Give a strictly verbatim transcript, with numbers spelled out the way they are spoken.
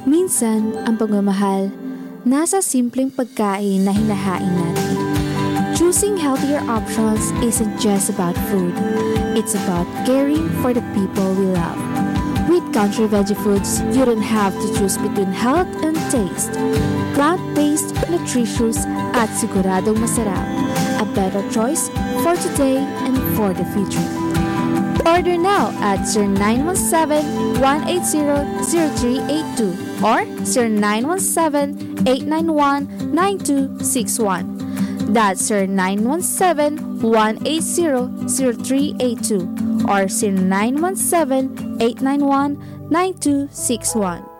Minsan, ang pagmamahal nasa simpleng pagkain na hinahain natin. Choosing healthier options isn't just about food. It's about caring for the people we love. With Country Veggie Foods, you don't have to choose between health and taste. Plant-based, nutritious, at siguradong masarap. A better choice for today and for the future. Order now at zero nine one seven, one eight zero, zero three eight two or zero nine one seven, eight nine one, nine two six one. That's zero nine one seven, one eight zero, zero three eight two or zero nine one seven, eight nine one, nine two six one.